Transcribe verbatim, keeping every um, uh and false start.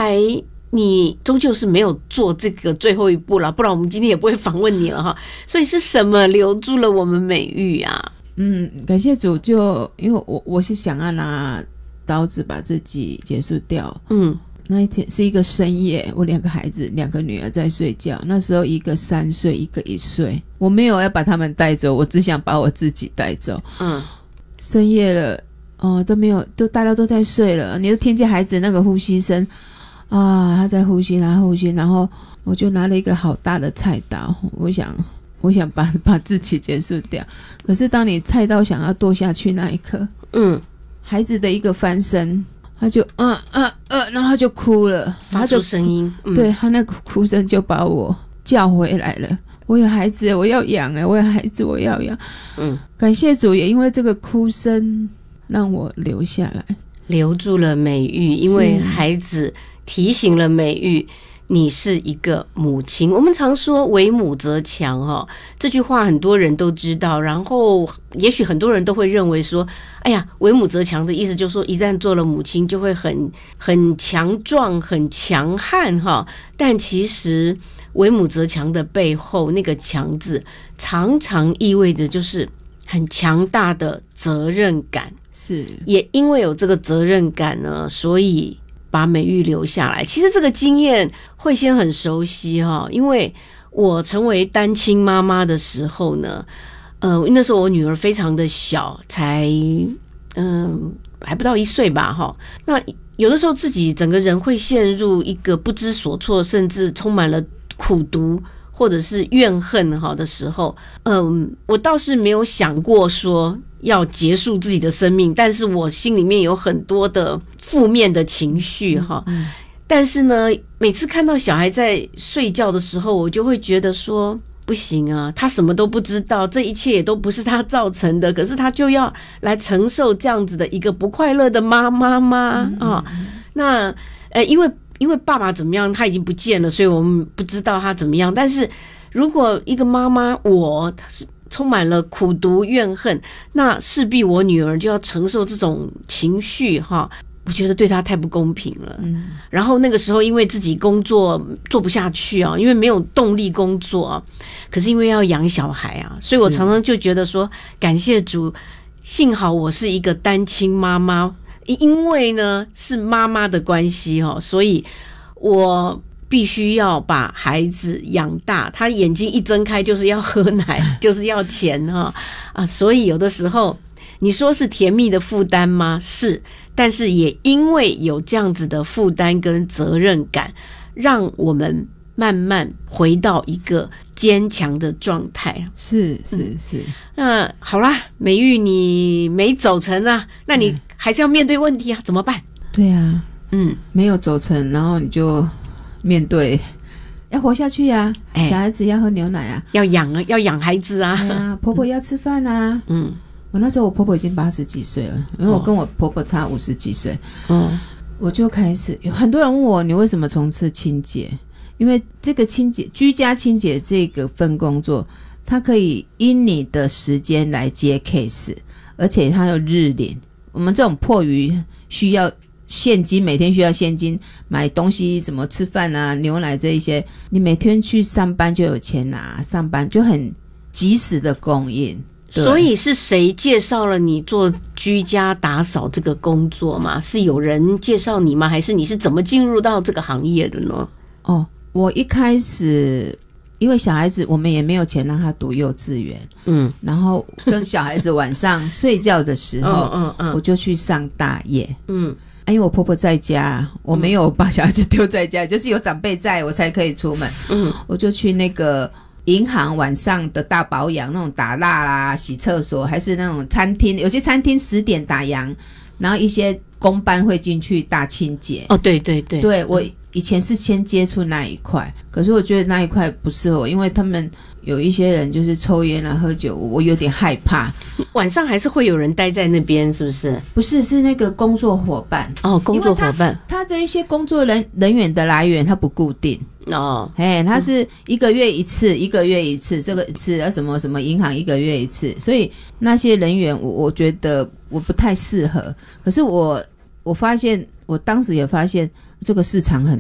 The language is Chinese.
来你终究是没有做这个最后一步了，不然我们今天也不会访问你了哈。所以是什么留住了我们美玉啊？ 嗯，感谢主，就因为我我是想要拿刀子把自己结束掉。嗯，那一天是一个深夜，我两个孩子，两个女儿在睡觉，那时候一个三岁，一个一岁，我没有要把他们带走，我只想把我自己带走。嗯，深夜了，哦，都没有，都大家都在睡了，你就听见孩子那个呼吸声啊，他在呼吸，他呼吸，然后我就拿了一个好大的菜刀，我想。我想把把自己结束掉，可是当你菜刀想要剁下去那一刻，嗯，孩子的一个翻身，他就嗯嗯嗯，然后他就哭了， 发出声音， 嗯、对他那个哭声就把我叫回来了。我有孩子，我要养哎，我有孩子，我要养。嗯，感谢主，也因为这个哭声让我留下来， 留住了美玉，因为孩子提醒了美玉。你是一个母亲，我们常说为母则强哦，这句话很多人都知道，然后也许很多人都会认为说，哎呀，为母则强的意思就是说一旦做了母亲就会很很强壮很强悍哈，但其实为母则强的背后那个强字常常意味着就是很强大的责任感， 是也因为有这个责任感呢，所以把美玉留下来。其实这个经验慧仙很熟悉哈，因为我成为单亲妈妈的时候呢，呃，那时候我女儿非常的小，才嗯、呃、还不到一岁吧哈。那有的时候自己整个人会陷入一个不知所措，甚至充满了苦毒或者是怨恨哈的时候，嗯，我倒是没有想过说要结束自己的生命，但是我心里面有很多的负面的情绪哈。嗯，但是呢，每次看到小孩在睡觉的时候，我就会觉得说不行啊，他什么都不知道，这一切也都不是他造成的，可是他就要来承受这样子的一个不快乐的妈妈吗？啊，那呃，因为因为爸爸怎么样，他已经不见了，所以我们不知道他怎么样。但是如果一个妈妈，我是充满了苦毒怨恨，那势必我女儿就要承受这种情绪哈。我觉得对她太不公平了。嗯，然后那个时候因为自己工作做不下去啊，因为没有动力工作啊，可是因为要养小孩啊，所以我常常就觉得说，感谢主，幸好我是一个单亲妈妈。因为呢是妈妈的关系哦，所以我必须要把孩子养大，他眼睛一睁开就是要喝奶就是要钱哈啊，所以有的时候你说是甜蜜的负担吗？是，但是也因为有这样子的负担跟责任感，让我们慢慢回到一个坚强的状态。 是是是、嗯、 那好啦，美玉你没走成啊，那你还是要面对问题啊，怎么办？ 对啊，嗯，没有走成，然后你就面对要活下去啊、欸、小孩子要喝牛奶啊， 要养啊，要养孩子啊、 哎呀，婆婆要吃饭啊。嗯，我那时候我婆婆已经八十几岁了，因为我跟我婆婆差五十几岁。嗯，我就开始有很多人问我，你为什么从事清洁？因为这个清洁居家清洁这个份工作，它可以因你的时间来接 case， 而且它有日领。我们这种迫于需要现金，每天需要现金买东西，什么吃饭啊牛奶这一些，你每天去上班就有钱拿，上班就很及时的供应。 所以是谁介绍了你做居家打扫这个工作吗？是有人介绍你吗？还是你是怎么进入到这个行业的呢？ 哦，我一开始因为小孩子我们也没有钱让他读幼稚园，嗯，然后跟小孩子晚上睡觉的时候嗯嗯嗯，我就去上大夜，嗯，啊，因为我婆婆在家，我没有把小孩子丢在家、嗯、就是有长辈在我才可以出门，嗯，我就去那个银行晚上的大保养，那种打蜡啦洗厕所，还是那种餐厅，有些餐厅十点打烊，然后一些公班会进去大清洁。 哦，对对对， 对，我以前是先接触那一块，可是我觉得那一块不适合我，因为他们有一些人就是抽烟啊喝酒，我有点害怕。 晚上还是会有人待在那边是不是？ 不是，是那个工作伙伴。 哦，工作伙伴， 他这一些工作人人员的来源他不固定哦，哎，他是一个月一次、嗯、一个月一次，这个一次啊什么什么银行一个月一次，所以那些人员我我觉得我不太适合。可是我我发现我当时也发现这个市场很